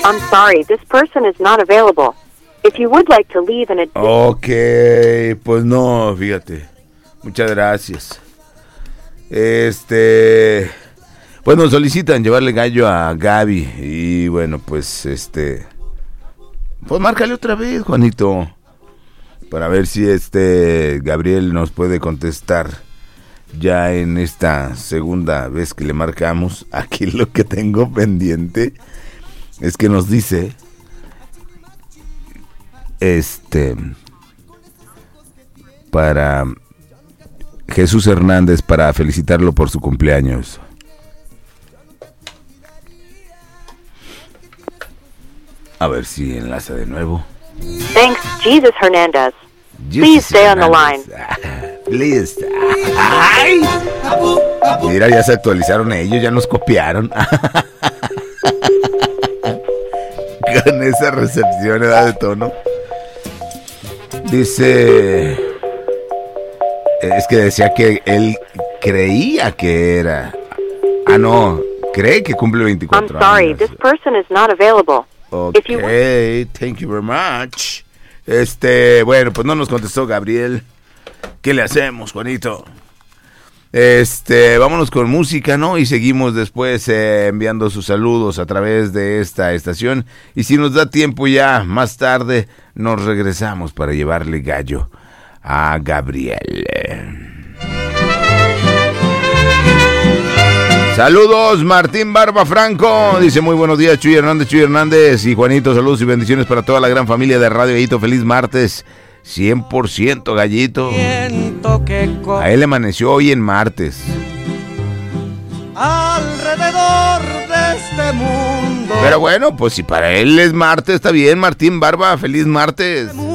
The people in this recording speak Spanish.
I'm sorry, this person is not available. If you would like to leave an Ok, pues no, fíjate. Muchas gracias. Pues nos solicitan llevarle gallo a Gaby. Y bueno, pues pues márcale otra vez, Juanito. Para ver si Gabriel nos puede contestar. Ya en esta segunda vez que le marcamos. Aquí lo que tengo pendiente es que nos dice para Jesús Hernández, para felicitarlo por su cumpleaños. A ver si enlaza de nuevo. Thanks, Jesus Hernandez. Please stay on the line. Please. Ay. Mira, ya se actualizaron ellos, ya nos copiaron. Con esa recepción de tono. Dice, es que decía que él creía que era. No, cree que cumple 24 I'm sorry, años. this person is not available. Okay, thank you very much. Bueno, pues no nos contestó Gabriel. ¿Qué le hacemos, Juanito? Vámonos con música, ¿no? Y seguimos después enviando sus saludos a través de esta estación. Y si nos da tiempo ya, más tarde, nos regresamos para llevarle gallo a Gabriel. Saludos, Martín Barba Franco. Dice, muy buenos días, Chuy Hernández y Juanito. Saludos y bendiciones para toda la gran familia de Radio Gallito. Feliz martes. 100% Gallito. A él amaneció hoy en martes. Alrededor de este mundo. Pero bueno, pues si para él es martes, está bien, Martín Barba. Feliz martes.